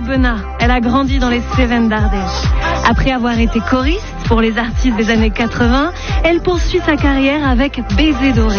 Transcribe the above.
Aubenas. Elle a grandi dans les Cévennes d'Ardèche. Après avoir été choriste pour les artistes des années 80, elle poursuit sa carrière avec Baiser doré.